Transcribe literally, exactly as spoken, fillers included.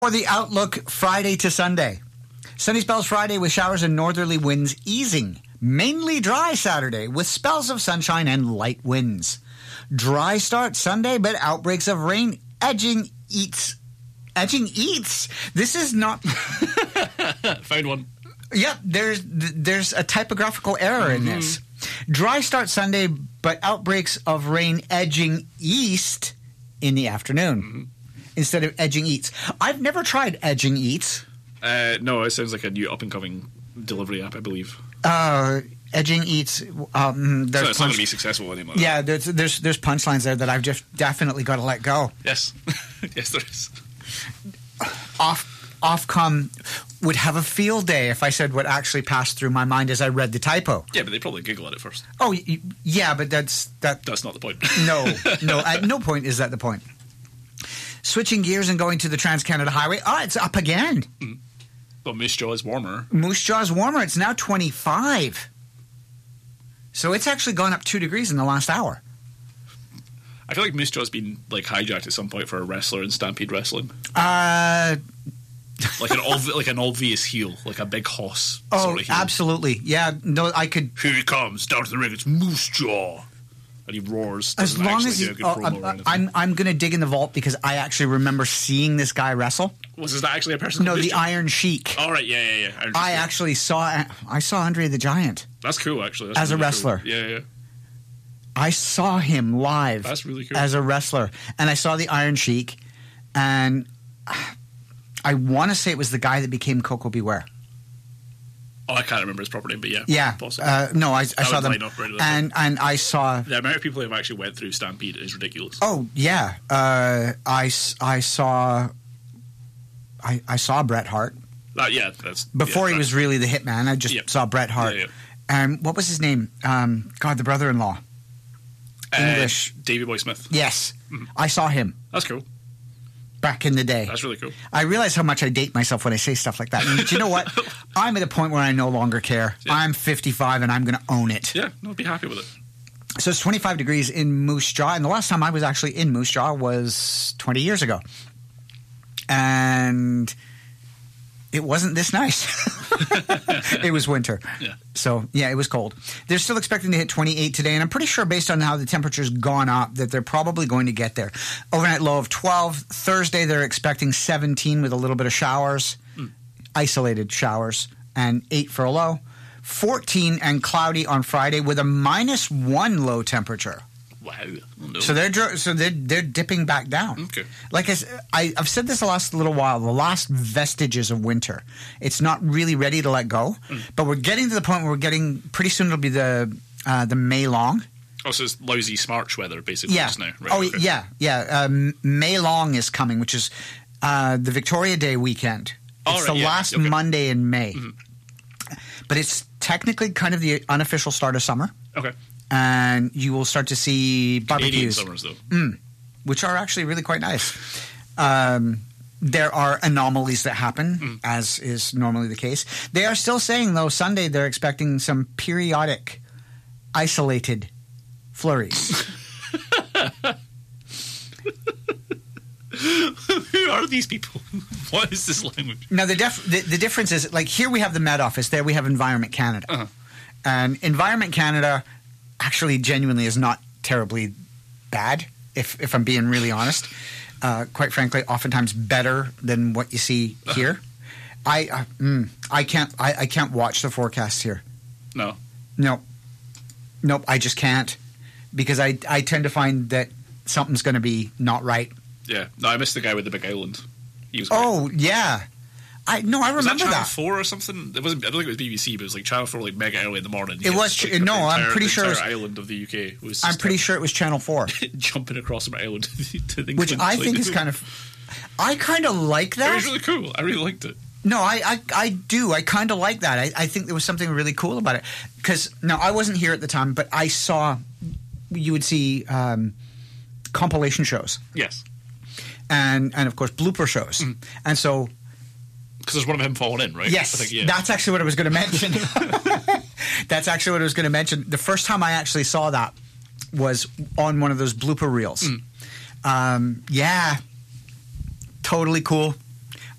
For the outlook Friday to Sunday. Sunny spells Friday with showers and northerly winds easing. Mainly dry Saturday with spells of sunshine and light winds. Dry start Sunday, but outbreaks of rain edging eats. Edging eats? This is not... Found one. Yep, there's there's a typographical error mm-hmm. in this. Dry start Sunday, but outbreaks of rain edging east in the afternoon. Mm-hmm. Instead of edging eats. I've never tried edging eats. Uh, no, it sounds like a new up-and-coming delivery app, I believe. Uh, edging eats. Um, there's so it's punch- not going to be successful anymore. Yeah, there's there's there's punchlines there that I've just definitely got to let go. Yes, yes, there is. Off Ofcom would have a field day if I said what actually passed through my mind as I read the typo. Yeah, but they probably giggle at it first. Oh, yeah, but that's that. That's not the point. No, no. At no point is that the point. Switching gears and going to the Trans-Canada Highway. Oh, it's up again. Mm. But Moose Jaw is warmer. Moose Jaw is warmer. It's now twenty-five. So it's actually gone up two degrees in the last hour. I feel like Moose Jaw's been like hijacked at some point for a wrestler in Stampede Wrestling. Uh, like an ob- like an obvious heel, like a big hoss. Oh, sort of heel. Absolutely. Yeah, no, I could. Here he comes down to the ring. It's Moose Jaw. And he roars. As long as you, oh, I'm, I'm, I'm going to dig in the vault because I actually remember seeing this guy wrestle. Was this actually a person? No, the Iron Sheik. All right, yeah, yeah, yeah. I actually saw. I saw Andre the Giant. That's cool, actually. That's as really a wrestler. Cool. Yeah, yeah. I saw him live. That's really cool. As a wrestler, and I saw the Iron Sheik, and I want to say it was the guy that became Coco Beware. Oh, I can't remember his proper name, but yeah. Yeah. Uh, no, I, I saw them. Right and, and I saw... The amount of people who have actually went through Stampede is ridiculous. Oh, yeah. Uh, I, I saw... I, I saw Bret Hart. Uh, yeah, that's... Before yeah, he was really the hitman, I just yep. saw Bret Hart. Yeah, yeah. And what was his name? Um, God, the brother-in-law. Uh, English. Davey Boy Smith. Yes. Mm-hmm. I saw him. That's cool. Back in the day. That's really cool. I realize how much I date myself when I say stuff like that. And do you know what? I'm at a point where I no longer care. Yeah. I'm fifty-five and I'm going to own it. Yeah, no, be happy with it. So it's twenty-five degrees in Moose Jaw. And the last time I was actually in Moose Jaw was twenty years ago. And it wasn't this nice. It was winter. Yeah. So, yeah, it was cold. They're still expecting to hit twenty-eight today, and I'm pretty sure based on how the temperature's gone up that they're probably going to get there. Overnight low of twelve. Thursday, they're expecting seventeen with a little bit of showers, mm. isolated showers, and eight for a low. fourteen and cloudy on Friday with a minus one low temperature. Wow. No. So they're so they're they're dipping back down. Okay. Like I, I I've said this the last little while, the last vestiges of winter. It's not really ready to let go, mm. but we're getting to the point where we're getting pretty soon. It'll be the uh, the May long. Oh, so it's lousy Smarch weather basically yeah. just now. Right, oh okay. yeah, yeah. Um, May long is coming, which is uh, the Victoria Day weekend. All it's right, the yeah, last okay. Monday in May, mm-hmm. but it's technically kind of the unofficial start of summer. Okay. And you will start to see barbecues, Canadian summers, though. Mm, which are actually really quite nice. Um, there are anomalies that happen, mm. as is normally the case. They are still saying, though, Sunday they're expecting some periodic, isolated flurries. Who are these people? What is this language? Now, the, def- the, the difference is, like, here we have the Met Office, there we have Environment Canada. Uh-huh. And Environment Canada actually genuinely is not terribly bad, if if I'm being really honest. Uh, quite frankly, oftentimes better than what you see here. I uh, mm, I can't I, I can't watch the forecasts here. No. No. Nope, I just can't. Because I, I tend to find that something's going to be not right. Yeah. No, I missed the guy with the big island. He was great. Oh, yeah. I no, I remember was that. Channel that. Four or something. It wasn't. I don't think it was B B C, but it was like Channel Four, like mega early in the morning. It was. Ch- like, no, entire, I'm pretty the sure. The it was, island of the U K was. I'm pretty sure it was Channel Four, jumping across an island to the which I think is kind of. I kind of like that. It was really cool. I really liked it. No, I I, I do. I kind of like that. I, I think there was something really cool about it. Because now I wasn't here at the time, but I saw. You would see um, compilation shows. Yes. And and of course blooper shows, mm. and so. Because there's one of him falling in, right? Yes, I think, yeah. That's actually what I was going to mention. That's actually what I was going to mention. The first time I actually saw that was on one of those blooper reels. Mm. Um, yeah, totally cool.